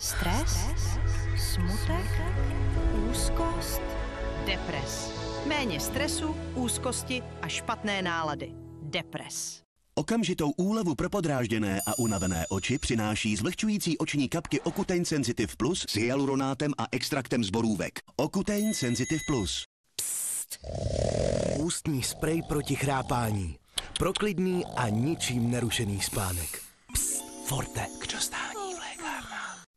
Stres, smutek, úzkost, depres. Méně stresu, úzkosti a špatné nálady. Depres. Okamžitou úlevu pro podrážděné a unavené oči přináší zvlhčující oční kapky Ocutein Sensitive Plus s hyaluronátem a extraktem z borůvek. Ocutein Sensitive Plus. Psst. Ústní sprej proti chrápání. Pro klidný a ničím nerušený spánek. Psst. Forte. Kdo zná?